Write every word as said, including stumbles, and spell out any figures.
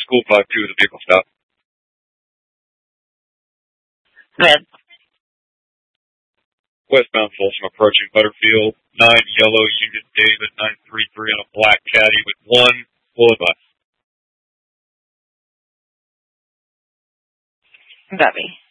school five two, the vehicle stop. Red. Westbound Folsom approaching Butterfield, nine yellow Union David, nine three three on a black caddy with one full advice. Copy.